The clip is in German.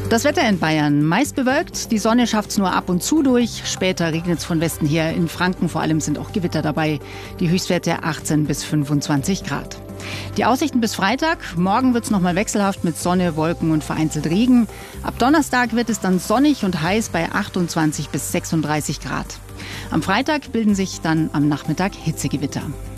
Das Wetter in Bayern, meist bewölkt, die Sonne schafft es nur ab und zu durch, später regnet es von Westen her. In Franken vor allem sind auch Gewitter dabei, die Höchstwerte 18 bis 25 Grad. Die Aussichten bis Freitag, morgen wird es nochmal wechselhaft mit Sonne, Wolken und vereinzelt Regen. Ab Donnerstag wird es dann sonnig und heiß bei 28 bis 36 Grad. Am Freitag bilden sich dann am Nachmittag Hitzegewitter.